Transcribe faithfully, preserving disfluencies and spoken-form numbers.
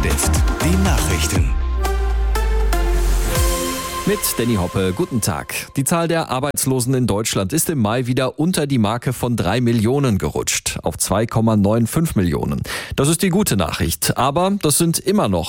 Rotstift, die Nachrichten. Mit Danny Hoppe, guten Tag. Die Zahl der Arbeitslosen in Deutschland ist im Mai wieder unter die Marke von drei Millionen gerutscht, auf zwei Komma fünfundneunzig Millionen. Das ist die gute Nachricht, aber das sind immer noch